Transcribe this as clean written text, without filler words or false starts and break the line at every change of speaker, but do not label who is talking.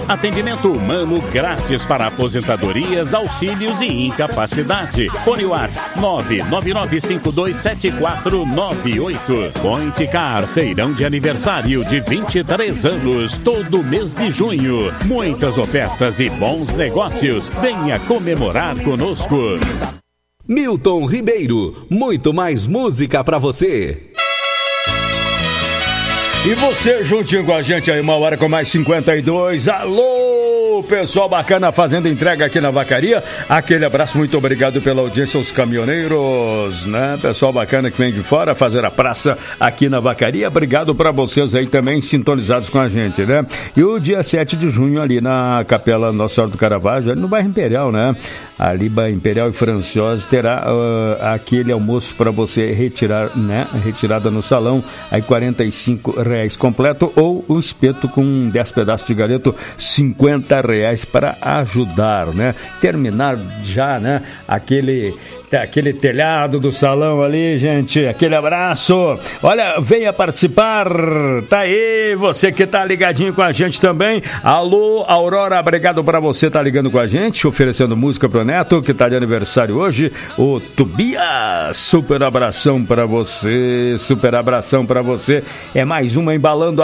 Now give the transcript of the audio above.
Atendimento humano grátis para aposentadorias, auxílios e incapacidade. Fone WhatsApp 999527498. Point Car, feirão de aniversário de 23 anos, todo mês de junho. Muitas ofertas e bons negócios. Venha comemorar conosco.
Milton Ribeiro, muito mais música pra você.
E você juntinho com a gente aí, 1h com mais 52. Alô, pessoal bacana fazendo entrega aqui na Vacaria. Aquele abraço, muito obrigado pela audiência aos caminhoneiros, né? Pessoal bacana que vem de fora fazer a praça aqui na Vacaria. Obrigado para vocês aí também sintonizados com a gente, né? E o dia 7 de junho ali na Capela Nossa Senhora do Caravaggio, ali no bairro Imperial, né? Ali, Imperial e Franciosa, terá aquele almoço para você retirar, né? Retirada no salão, aí R$45 completo, ou um espeto com 10 pedaços de galeto, R$50 para ajudar, né? Terminar já, né? Aquele telhado do salão ali, gente, aquele abraço. Olha, venha participar, tá aí, você que tá ligadinho com a gente também. Alô, Aurora, obrigado pra você tá ligando com a gente, oferecendo música pro neto, que tá de aniversário hoje, o Tobias. Super abração pra você, é mais uma embalando